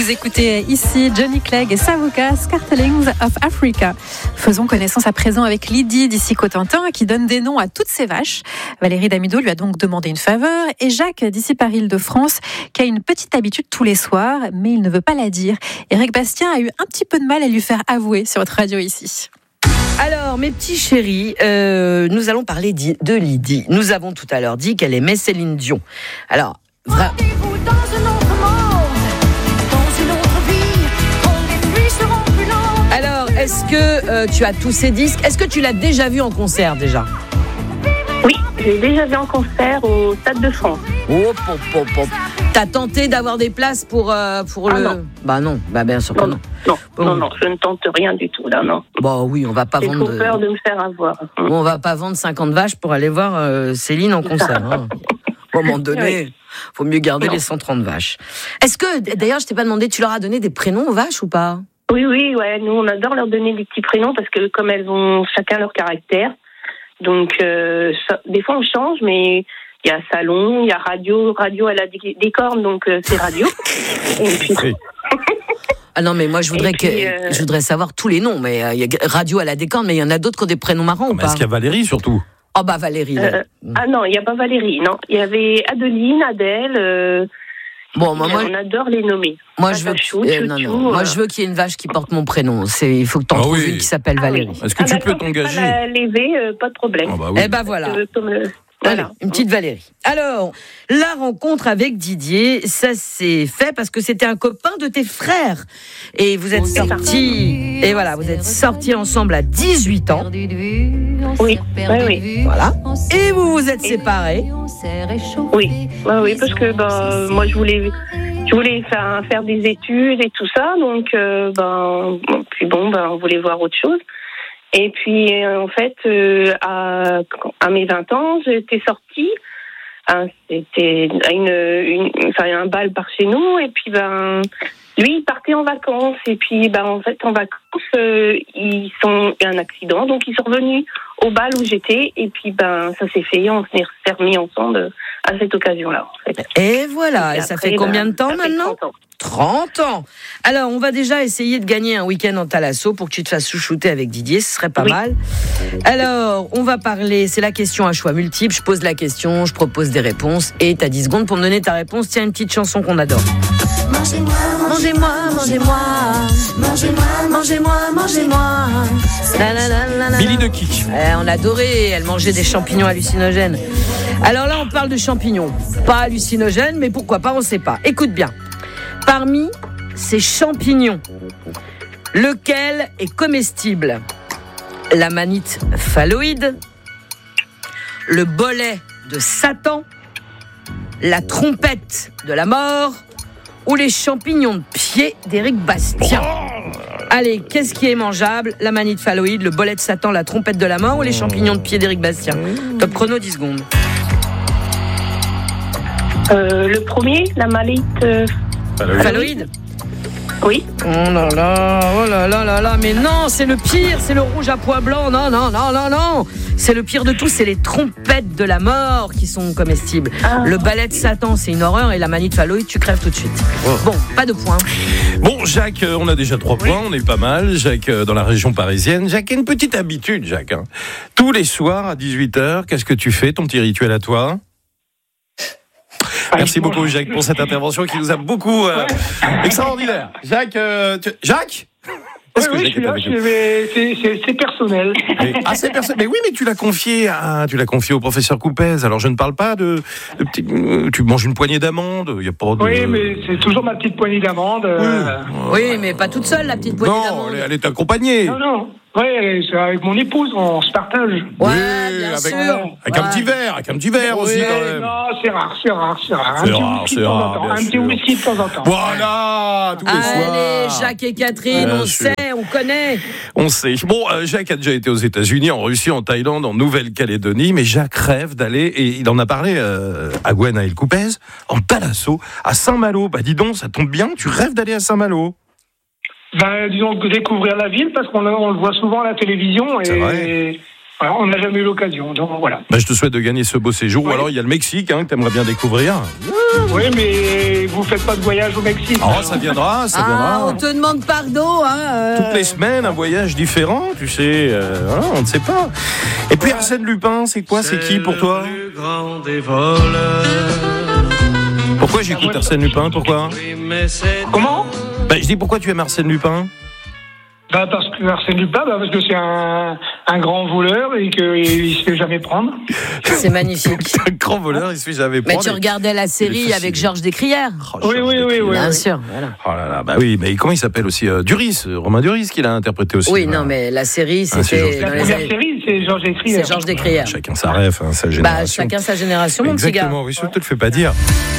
Vous écoutez ici Johnny Clegg et Savuka, Scartelings of Africa. Faisons connaissance à présent avec Lydie d'ici Cotentin qui donne des noms à toutes ses vaches. Valérie Damido lui a donc demandé une faveur et Jacques d'ici Paris-Île-de-France qui a une petite habitude tous les soirs, mais il ne veut pas la dire. Eric Bastien a eu un petit peu de mal à lui faire avouer sur votre radio ici. Alors, mes petits chéris, nous allons parler de Lydie. Nous avons tout à l'heure dit qu'elle aimait Céline Dion. Alors, Rendez-vous dans un autre monde, dans une autre vie, quand les pluies seront plus longues. Alors, est-ce que tu as tous ces disques ? Est-ce que tu l'as déjà vue en concert déjà ? Oui, j'ai déjà vu en concert au Stade de France. Oh, pop. T'as tenté d'avoir des places pour le... Non. Bah non, bah bien sûr que non. Non, je ne tente rien du tout là, non. Bah oui, on va pas J'ai vendre... trop peur de me faire avoir. On va pas vendre 50 vaches pour aller voir Céline en concert. Hein. À un moment donné, faut mieux garder les 130 vaches. Est-ce que, d'ailleurs, je t'ai pas demandé, tu leur as donné des prénoms aux vaches ou pas ? Oui, ouais, nous on adore leur donner des petits prénoms parce que comme elles ont chacun leur caractère, donc des fois on change, mais il y a salon, il y a radio elle a des cornes, donc c'est radio. Et puis... Ah non, mais moi je voudrais savoir tous les noms, mais il y a radio à la décorne, mais il y en a d'autres qui ont des prénoms marrants ou pas ? Est-ce qu'il y a Valérie surtout ? Oh bah Valérie. Ah non, il n'y a pas Valérie, non. Il y avait Adeline, Adèle. Bon, moi, on adore les nommer. Moi je veux moi je veux qu'il y ait une vache qui porte mon prénom. Il faut que t'en trouves une qui s'appelle Valérie. Oui. Est-ce que tu peux t'engager ? La lever, pas de problème. Ah bah oui. Eh ben voilà. Voilà. Allez, une petite Valérie. Alors, la rencontre avec Didier, ça s'est fait parce que c'était un copain de tes frères. Et vous êtes sortis, et voilà, vous êtes sortis ensemble à 18 ans. Oui. Voilà. Et vous vous êtes séparés. Oui, parce que moi je voulais faire des études et tout ça, donc on voulait voir autre chose. Et puis, en fait, à mes 20 ans, j'étais sortie. C'était un bal par chez nous. Et puis, lui, il partait en vacances. Et puis, en fait, en vacances, il y a un accident. Donc, ils sont revenus au bal où j'étais. Et puis, ça s'est fait. On s'est remis ensemble à cette occasion-là, en fait. Et voilà. Et ça fait combien de temps maintenant ? 30 ans. Alors, on va déjà essayer de gagner un week-end en Thalasso pour que tu te fasses chouchouter avec Didier, ce serait pas mal. Alors, on va parler, c'est la question à choix multiple. Je pose la question, je propose des réponses et t'as 10 secondes pour me donner ta réponse. Tiens, une petite chanson qu'on adore. Mangez-moi, mangez-moi, mangez-moi, mangez-moi, mangez-moi, mangez-moi. Billy de Kick. On adorait, elle mangeait des champignons hallucinogènes. Alors là, on parle de champignons. Pas hallucinogènes, mais pourquoi pas, on sait pas. Écoute bien. Parmi ces champignons, lequel est comestible ? La manite phalloïde, le bolet de Satan, la trompette de la mort ou les champignons de pied d'Éric Bastien ? Allez, qu'est-ce qui est mangeable ? La manite phalloïde, le bolet de Satan, la trompette de la mort ou les champignons de pied d'Éric Bastien ? Top chrono, 10 secondes. Le premier, la manite... Phalloïde ? Oui. Oh là là, mais non, c'est le pire, c'est le rouge à pois blanc, non. C'est le pire de tout, c'est les trompettes de la mort qui sont comestibles. Le balai de Satan, c'est une horreur, et la manite phalloïde, tu crèves tout de suite. Bon, pas de points. Bon, Jacques, on a déjà 3 points, on est pas mal. Jacques, dans la région parisienne. Jacques a une petite habitude, Jacques. Tous les soirs à 18h, qu'est-ce que tu fais, ton petit rituel à toi ? Merci beaucoup, Jacques, pour cette intervention qui nous a beaucoup extraordinaire. Jacques, Jacques ? Oui, je suis là, c'est personnel. C'est personnel. Mais oui, mais tu l'as confié au professeur Coupez. Alors je ne parle pas de petit. Tu manges une poignée d'amandes. Il y a pas de. Oui, mais c'est toujours ma petite poignée d'amandes. Oui, mais pas toute seule, la petite poignée d'amandes. Non, elle est accompagnée. Non. Oui, c'est avec mon épouse, on se partage. Ouais, oui, bien avec, sûr. Avec un petit verre aussi quand même. Non, c'est rare. Un petit whisky de temps en temps. Voilà, tous les soirs. Allez, Jacques et Catherine, on sait, on connaît. On sait. Bon, Jacques a déjà été aux États-Unis, en Russie, en Thaïlande, en Nouvelle-Calédonie, mais Jacques rêve d'aller, et il en a parlé à Gwenaël Coupez, en Thalasso, à Saint-Malo. Bah dis donc, ça tombe bien, tu rêves d'aller à Saint-Malo. Disons découvrir la ville parce qu'on le voit souvent à la télévision et Alors, on n'a jamais eu l'occasion, donc voilà. Bah, je te souhaite de gagner ce beau séjour. Ou alors il y a le Mexique que tu aimerais bien découvrir. Oui, mais vous faites pas de voyage au Mexique. Oh, ça viendra, ça Ah, viendra. on te demande pardon. Toutes les semaines, un voyage différent, tu sais. Voilà, on ne sait pas. Et puis Arsène Lupin, c'est quoi? C'est qui pour toi? Pourquoi j'écoute Arsène Lupin? Pourquoi? Comment? Bah, je dis pourquoi tu aimes Arsène Lupin? Bah parce que Arsène Lupin, parce que c'est un grand voleur et qu'il se fait jamais prendre. C'est magnifique. Un grand voleur, il se fait jamais Mais prendre. tu regardais la série avec Georges Descrières. Oui. Bien sûr, voilà. Oh là là, bah oui, mais comment il s'appelle aussi? Duris, Romain Duris qui l'a interprété aussi. Oui, voilà. non, mais la série, c'est c'était Georges La dans les première années... série, c'est Georges Descrières. C'est Georges Descrières. Chacun sa ref, sa génération. Bah, chacun sa génération, mon petit gars. Exactement, oui, je te le fais pas dire.